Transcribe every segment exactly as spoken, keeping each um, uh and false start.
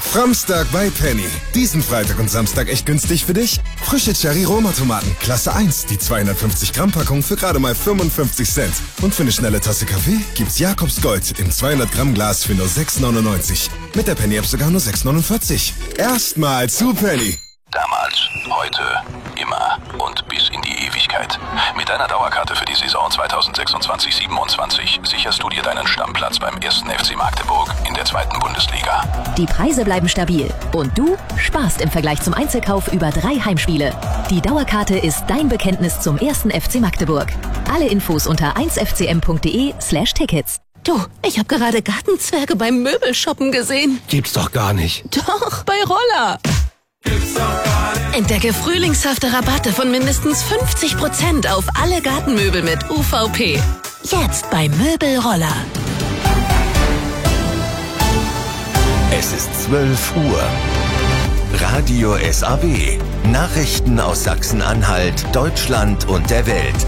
Framstag bei Penny. Diesen Freitag und Samstag echt günstig für dich? Frische Cherry-Roma-Tomaten, Klasse eins, die zweihundertfünfzig Gramm Packung für gerade mal fünfundfünfzig Cent. Und für eine schnelle Tasse Kaffee gibt's Jakobs Gold im zweihundert Gramm Glas für nur sechs neunundneunzig. Mit der Penny-App sogar nur sechs neunundvierzig. Erstmal zu Penny. Damals, heute, immer und bis in die Ewigkeit. Mit deiner Dauerkarte für die Saison zweitausendsechsundzwanzig siebenundzwanzig sicherst du dir deinen Stammplatz beim ersten F C Magdeburg in der zweiten Bundesliga. Die Preise bleiben stabil und du sparst im Vergleich zum Einzelkauf über drei Heimspiele. Die Dauerkarte ist dein Bekenntnis zum ersten F C Magdeburg. Alle Infos unter eins f c m punkt d e slash tickets. Du, ich habe gerade Gartenzwerge beim Möbelshoppen gesehen. Gibt's doch gar nicht. Doch, bei Roller. Entdecke frühlingshafte Rabatte von mindestens fünfzig Prozent auf alle Gartenmöbel mit U V P. Jetzt bei Möbelroller. Es ist zwölf Uhr. Radio S A W. Nachrichten aus Sachsen-Anhalt, Deutschland und der Welt.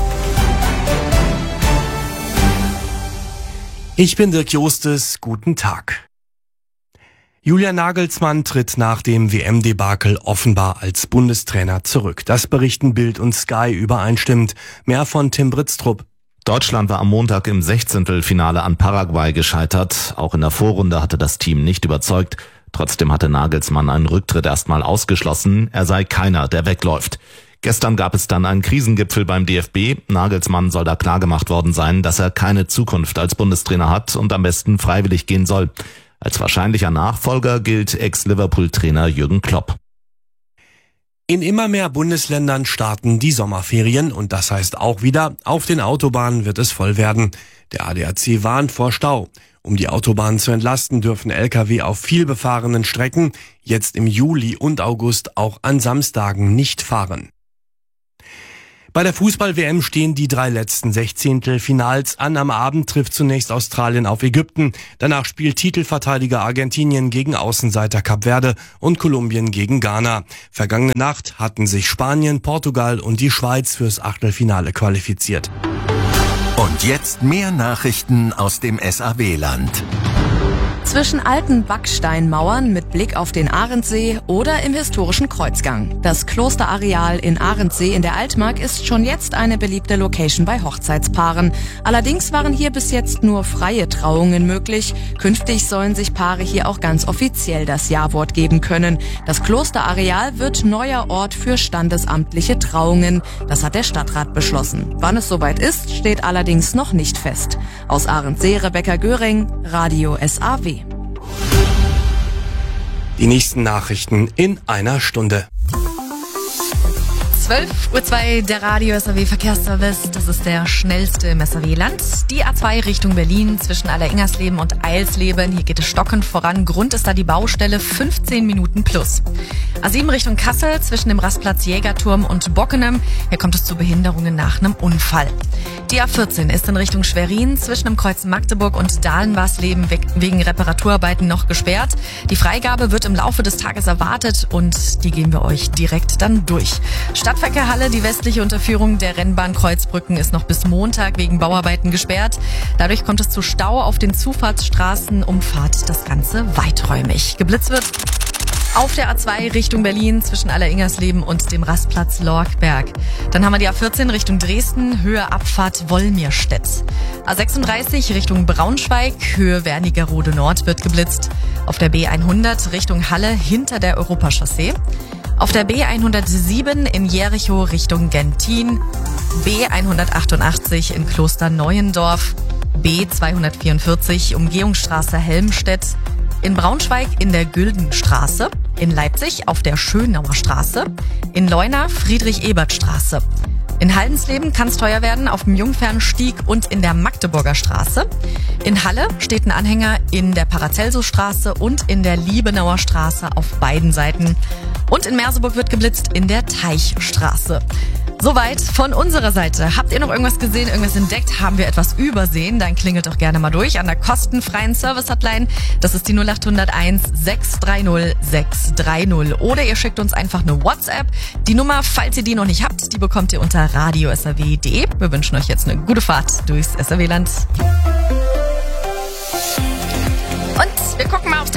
Ich bin Dirk Jostes. Guten Tag. Julian Nagelsmann tritt nach dem W M-Debakel offenbar als Bundestrainer zurück. Das berichten Bild und Sky übereinstimmend. Mehr von Tim Britztrup. Deutschland war am Montag im Sechzehntelfinale an Paraguay gescheitert. Auch in der Vorrunde hatte das Team nicht überzeugt. Trotzdem hatte Nagelsmann einen Rücktritt erstmal ausgeschlossen. Er sei keiner, der wegläuft. Gestern gab es dann einen Krisengipfel beim D F B. Nagelsmann soll da klargemacht worden sein, dass er keine Zukunft als Bundestrainer hat und am besten freiwillig gehen soll. Als wahrscheinlicher Nachfolger gilt Ex-Liverpool-Trainer Jürgen Klopp. In immer mehr Bundesländern starten die Sommerferien und das heißt auch wieder, auf den Autobahnen wird es voll werden. Der A D A C warnt vor Stau. Um die Autobahnen zu entlasten, dürfen L K W auf vielbefahrenen Strecken jetzt im Juli und August auch an Samstagen nicht fahren. Bei der Fußball-W M stehen die drei letzten Sechzehntelfinals an. Am Abend trifft zunächst Australien auf Ägypten. Danach spielt Titelverteidiger Argentinien gegen Außenseiter Kap Verde und Kolumbien gegen Ghana. Vergangene Nacht hatten sich Spanien, Portugal und die Schweiz fürs Achtelfinale qualifiziert. Und jetzt mehr Nachrichten aus dem S A W-Land. Zwischen alten Backsteinmauern mit Blick auf den Arendsee oder im historischen Kreuzgang. Das Klosterareal in Arendsee in der Altmark ist schon jetzt eine beliebte Location bei Hochzeitspaaren. Allerdings waren hier bis jetzt nur freie Trauungen möglich. Künftig sollen sich Paare hier auch ganz offiziell das Ja-Wort geben können. Das Klosterareal wird neuer Ort für standesamtliche Trauungen. Das hat der Stadtrat beschlossen. Wann es soweit ist, steht allerdings noch nicht fest. Aus Arendsee, Rebecca Göring, Radio S A W. Die nächsten Nachrichten in einer Stunde. zwölf Uhr zwei, der Radio S A W Verkehrsservice. Das ist der schnellste im S A W-Land. Die A zwei Richtung Berlin zwischen Alleringersleben und Eilsleben. Hier geht es stockend voran. Grund ist da die Baustelle, fünfzehn Minuten plus. A sieben Richtung Kassel zwischen dem Rastplatz Jägerturm und Bockenem. Hier kommt es zu Behinderungen nach einem Unfall. Die A vierzehn ist in Richtung Schwerin zwischen dem Kreuz Magdeburg und Dahlenwarsleben wegen Reparaturarbeiten noch gesperrt. Die Freigabe wird im Laufe des Tages erwartet und die gehen wir euch direkt dann durch. Stadtverkehrhalle, die westliche Unterführung der Rennbahn Kreuzbrücken ist noch bis Montag wegen Bauarbeiten gesperrt. Dadurch kommt es zu Stau auf den Zufahrtsstraßen, umfahrt das Ganze weiträumig. Geblitzt wird auf der A zwei Richtung Berlin zwischen Alleringersleben und dem Rastplatz Lorkberg. Dann haben wir die A vierzehn Richtung Dresden, Höhe Abfahrt Wolmirstedt. A sechsunddreißig Richtung Braunschweig, Höhe Wernigerode Nord wird geblitzt. Auf der B hundert Richtung Halle hinter der Europachaussee. Auf der B hundertsieben in Jericho Richtung Gentin. B hundertachtundachtzig in Klosterneuendorf. B zweihundertvierundvierzig Umgehungsstraße Helmstedt. In Braunschweig in der Güldenstraße, in Leipzig auf der Schönauer Straße, in Leuna Friedrich-Ebert-Straße. In Haldensleben kann es teuer werden auf dem Jungfernstieg und in der Magdeburger Straße. In Halle steht ein Anhänger in der Paracelsus-Straße und in der Liebenauer Straße auf beiden Seiten. Und in Merseburg wird geblitzt in der Teichstraße. Soweit von unserer Seite. Habt ihr noch irgendwas gesehen, irgendwas entdeckt? Haben wir etwas übersehen? Dann klingelt doch gerne mal durch an der kostenfreien Service-Hotline. Das ist die null acht null eins sechs drei null sechs drei null. Oder ihr schickt uns einfach eine WhatsApp. Die Nummer, falls ihr die noch nicht habt, die bekommt ihr unter radio s a w punkt d e. Wir wünschen euch jetzt eine gute Fahrt durchs S A W-Land. Und wir gucken mal aufs Tempo.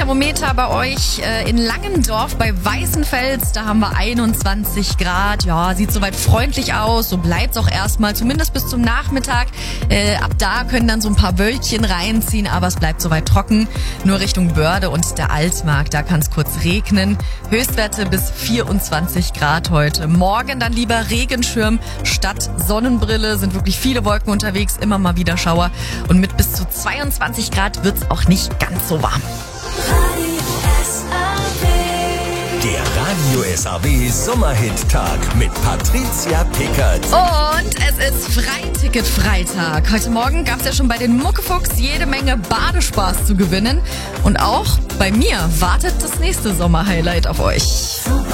Thermometer bei euch äh, in Langendorf bei Weißenfels. Da haben wir einundzwanzig Grad. Ja, sieht soweit freundlich aus. So bleibt's auch erstmal, zumindest bis zum Nachmittag. Äh, ab da können dann so ein paar Wölkchen reinziehen, aber es bleibt soweit trocken. Nur Richtung Börde und der Altmark, da kann es kurz regnen. Höchstwerte bis vierundzwanzig Grad heute. Morgen dann lieber Regenschirm statt Sonnenbrille. Sind wirklich viele Wolken unterwegs, immer mal wieder Schauer. Und mit bis zu zweiundzwanzig Grad wird's auch nicht ganz so warm. Der Radio S A W Sommerhit-Tag mit Patricia Pickert. Und es ist Freiticket-Freitag. Heute Morgen gab es ja schon bei den Muckefuchs jede Menge Badespaß zu gewinnen. Und auch bei mir wartet das nächste Sommerhighlight auf euch. Super